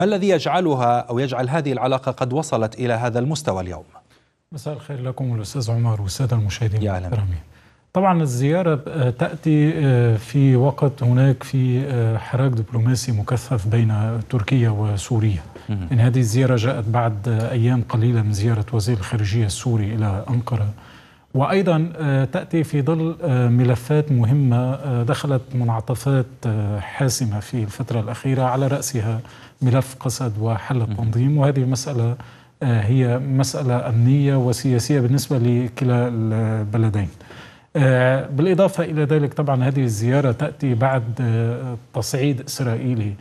ما الذي يجعلها أو يجعل هذه العلاقة قد وصلت إلى هذا المستوى اليوم؟ مساء الخير لكم الأستاذ عمر والسادة المشاهدين المحترمين. طبعا الزيارة تأتي في وقت هناك في حراك دبلوماسي مكثف بين تركيا وسوريا. إن هذه الزيارة جاءت بعد أيام قليلة من زيارة وزير الخارجية السوري إلى أنقرة، وأيضا تأتي في ظل ملفات مهمة دخلت منعطفات حاسمة في الفترة الأخيرة، على رأسها ملف قسد وحل التنظيم، وهذه مسألة هي مسألة أمنية وسياسية بالنسبة لكلا البلدين. بالإضافة إلى ذلك طبعا هذه الزيارة تأتي بعد تصعيد إسرائيلي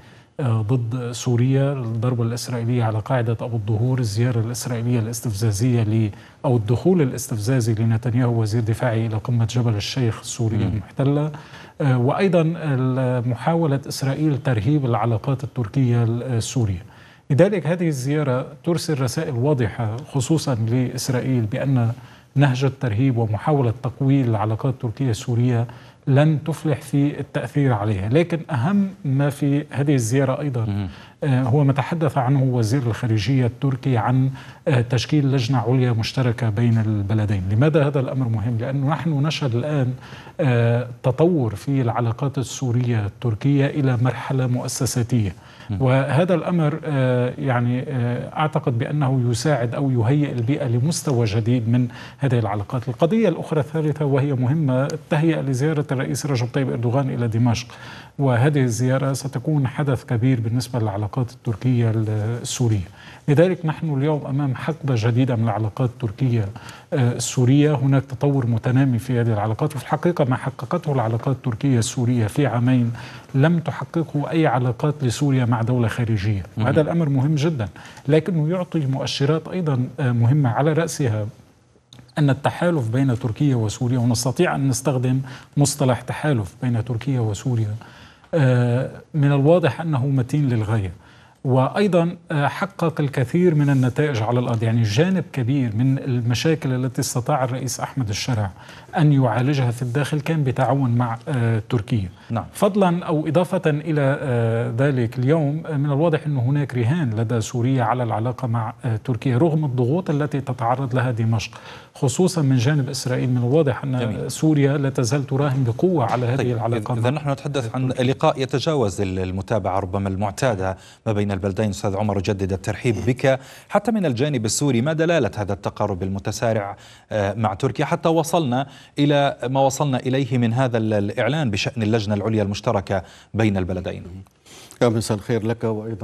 ضد سوريا، الضربة الإسرائيلية على قاعدة أبو الظهور، الزيارة الإسرائيلية الاستفزازية أو الدخول الاستفزازي لنتنياهو وزير دفاعه إلى قمة جبل الشيخ السورية المحتلة، وأيضا محاولة إسرائيل ترهيب العلاقات التركية السورية. لذلك هذه الزيارة ترسل رسائل واضحة خصوصا لإسرائيل بأن نهج الترهيب ومحاولة تقويض العلاقات التركية السورية لن تفلح في التأثير عليها. لكن أهم ما في هذه الزيارة أيضا هو ما تحدث عنه وزير الخارجية التركي عن تشكيل لجنة عليا مشتركة بين البلدين. لماذا هذا الأمر مهم؟ لأنه نحن نشهد الآن تطور في العلاقات السورية التركية إلى مرحلة مؤسساتية، وهذا الأمر يعني أعتقد بأنه يساعد أو يهيئ البيئة لمستوى جديد من هذه العلاقات. القضية الأخرى الثالثة وهي مهمة، التهيئة لزيارة الرئيس رجب طيب أردوغان إلى دمشق، وهذه الزيارة ستكون حدث كبير بالنسبة للعلاقات التركية السورية. لذلك نحن اليوم أمام حقبة جديدة من العلاقات التركية السورية. هناك تطور متنامي في هذه العلاقات، وفي الحقيقة ما حققته العلاقات التركية السورية في عامين لم تحققه أي علاقات لسوريا مع دولة خارجية، وهذا الأمر مهم جدا، لكنه يعطي مؤشرات أيضا مهمة، على رأسها أن التحالف بين تركيا وسوريا، ونستطيع أن نستخدم مصطلح تحالف بين تركيا وسوريا، من الواضح أنه متين للغاية، وأيضا حقق الكثير من النتائج على الأرض. يعني جانب كبير من المشاكل التي استطاع الرئيس أحمد الشرع أن يعالجها في الداخل كان بتعاون مع تركيا. نعم. فضلا أو إضافة إلى ذلك، اليوم من الواضح أن هناك رهان لدى سوريا على العلاقة مع تركيا رغم الضغوط التي تتعرض لها دمشق، خصوصا من جانب إسرائيل. من الواضح أن جميل. سوريا لا تزال تراهن بقوة على هذه العلاقة. إذا نحن نتحدث عن لقاء يتجاوز المتابعة ربما المعتادة ما بين البلدين. أستاذ عمر، أجدد الترحيب بك. حتى من الجانب السوري، ما دلالة هذا التقارب المتسارع مع تركيا حتى وصلنا إلى ما وصلنا إليه من هذا الإعلان بشأن اللجنة العليا المشتركة بين البلدين؟ مساء الخير لك وأيضا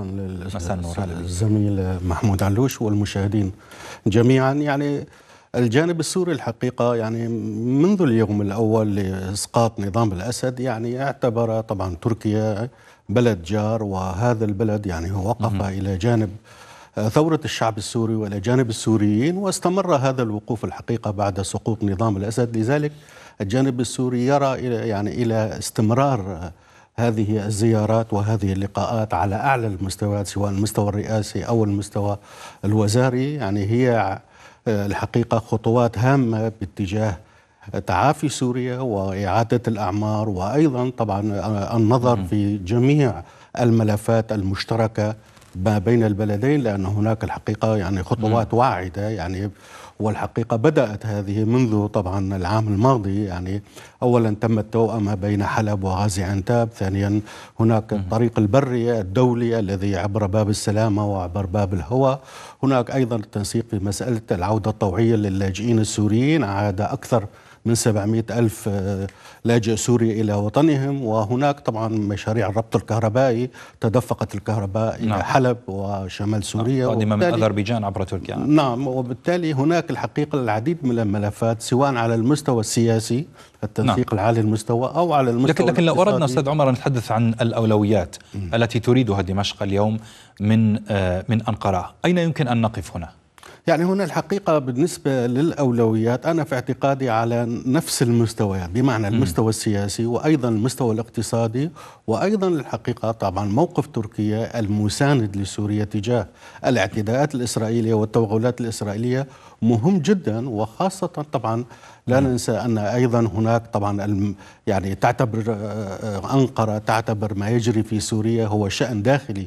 للزميل محمود علوش والمشاهدين جميعا. يعني الجانب السوري الحقيقة يعني منذ اليوم الأول لإسقاط نظام الأسد يعني اعتبر طبعا تركيا بلد جار، وهذا البلد يعني وقف إلى جانب ثورة الشعب السوري وإلى جانب السوريين، واستمر هذا الوقوف الحقيقة بعد سقوط نظام الأسد. لذلك الجانب السوري يرى إلى استمرار هذه الزيارات وهذه اللقاءات على أعلى المستويات، سواء المستوى الرئاسي أو المستوى الوزاري. يعني هي الحقيقة خطوات هامة باتجاه تعافي سوريا وإعادة الأعمار، وأيضا طبعا النظر في جميع الملفات المشتركة ما بين البلدين، لأن هناك الحقيقة يعني خطوات واعدة. يعني والحقيقة بدأت هذه منذ طبعا العام الماضي. يعني أولا تم التوأمة بين حلب وغازي عنتاب، ثانيا هناك الطريق البري الدولي الذي عبر باب السلامة وعبر باب الهوى. هناك أيضا التنسيق في مسألة العودة الطوعية للاجئين السوريين، عاد أكثر من 700 ألف لاجئ سوري إلى وطنهم. وهناك طبعا مشاريع الربط الكهربائي، تدفقت الكهرباء إلى حلب وشمال سوريا قادمة من أذربيجان عبر تركيا. نعم، وبالتالي هناك الحقيقة العديد من الملفات، سواء على المستوى السياسي التنسيق العالي المستوى أو على المستوى لكن لو أردنا أستاذ عمر نتحدث عن الأولويات التي تريدها دمشق اليوم من أنقرة، أين يمكن أن نقف هنا؟ يعني هنا الحقيقة بالنسبة للأولويات أنا في اعتقادي على نفس المستويات، بمعنى المستوى السياسي وأيضا المستوى الاقتصادي، وأيضا الحقيقة طبعا موقف تركيا المساند لسوريا تجاه الاعتداءات الإسرائيلية والتوغلات الإسرائيلية مهم جدا. وخاصة طبعا لا ننسى أن أيضا هناك طبعا يعني تعتبر أنقرة تعتبر ما يجري في سوريا هو شأن داخلي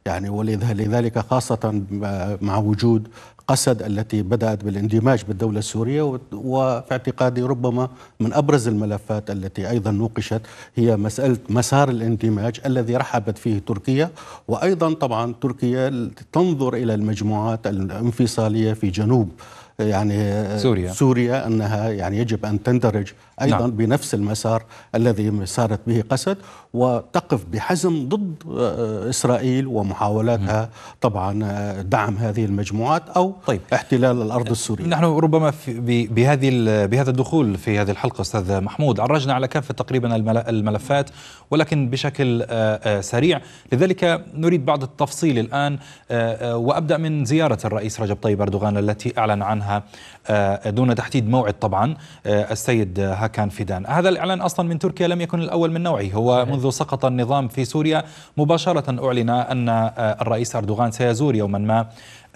يعني ولذلك خاصة مع وجود قسد التي بدأت بالاندماج بالدولة السورية، وفي اعتقادي ربما من أبرز الملفات التي أيضا نوقشت هي مسألة مسار الاندماج الذي رحبت فيه تركيا. وأيضا طبعا تركيا تنظر إلى المجموعات الانفصالية في جنوب يعني سوريا أنها يعني يجب أن تندرج أيضا نعم. بنفس المسار الذي سارت به قسد، وتقف بحزم ضد إسرائيل ومحاولاتها طبعا دعم هذه المجموعات أو احتلال الأرض السورية. نحن ربما بهذا الدخول في هذه الحلقة أستاذ محمود عرجنا على كافة تقريبا الملفات، ولكن بشكل سريع، لذلك نريد بعض التفصيل الآن، وأبدأ من زيارة الرئيس رجب طيب أردوغان التي أعلن عنها دون تحديد موعد طبعا السيد هاكان فيدان. هذا الإعلان أصلا من تركيا لم يكن الأول من نوعه، هو منذ سقط النظام في سوريا مباشرة أعلن أن الرئيس أردوغان سيزور يوما ما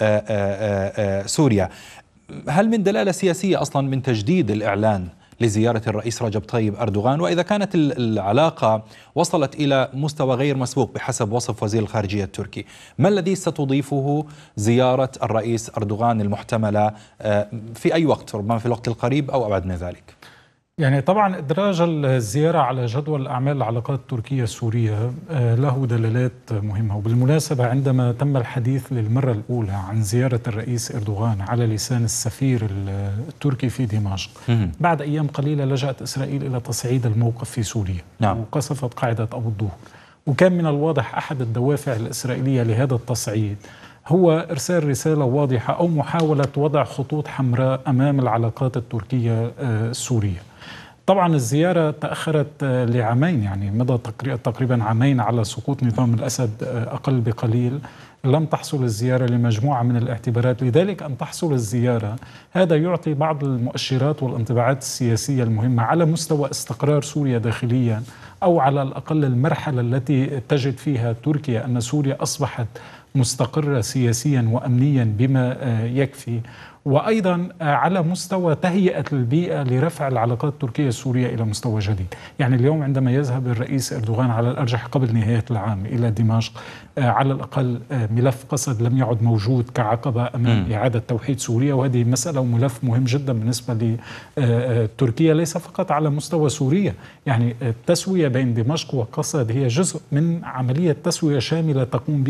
سوريا. هل من دلالة سياسية أصلا من تجديد الإعلان لزيارة الرئيس رجب طيب أردوغان؟ وإذا كانت العلاقة وصلت إلى مستوى غير مسبوق بحسب وصف وزير الخارجية التركي، ما الذي ستضيفه زيارة الرئيس أردوغان المحتملة في أي وقت، ربما في الوقت القريب أو أبعد من ذلك؟ يعني طبعا إدراج الزيارة على جدول أعمال العلاقات التركية السورية له دلالات مهمة. وبالمناسبة عندما تم الحديث للمرة الأولى عن زيارة الرئيس أردوغان على لسان السفير التركي في دمشق، بعد أيام قليلة لجأت إسرائيل إلى تصعيد الموقف في سوريا وقصفت قاعدة أبو الظهر. وكان من الواضح أحد الدوافع الإسرائيلية لهذا التصعيد هو إرسال رسالة واضحة أو محاولة وضع خطوط حمراء أمام العلاقات التركية السورية. طبعا الزيارة تأخرت لعامين، يعني مضى تقريبا عامين على سقوط نظام الأسد أقل بقليل. لم تحصل الزيارة لمجموعة من الاعتبارات، لذلك أن تحصل الزيارة هذا يعطي بعض المؤشرات والانطباعات السياسية المهمة على مستوى استقرار سوريا داخليا، أو على الأقل المرحلة التي تجد فيها تركيا أن سوريا أصبحت مستقرة سياسيا وأمنيا بما يكفي، وأيضا على مستوى تهيئة البيئة لرفع العلاقات التركية السورية إلى مستوى جديد. يعني اليوم عندما يذهب الرئيس أردوغان على الأرجح قبل نهاية العام إلى دمشق، على الأقل ملف قسد لم يعد موجود كعقبة أمام إعادة توحيد سوريا، وهذه مسألة وملف مهم جدا بالنسبة لتركيا ليس فقط على مستوى سوريا. يعني التسوية بين دمشق وقسد هي جزء من عملية تسوية شاملة تقوم